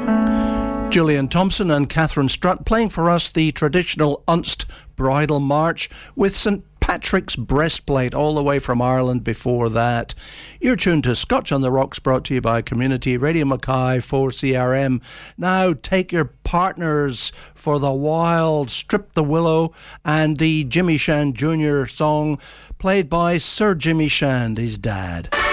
Gillian Thompson and Catherine Strutt playing for us the traditional Unst Bridal March with St Patrick's Breastplate all the way from Ireland before that. You're tuned to Scotch on the Rocks, brought to you by Community Radio Mackay 4CRM. Now take your partners for the wild Strip the Willow and the Jimmy Shand Jr. song played by Sir Jimmy Shand, his dad.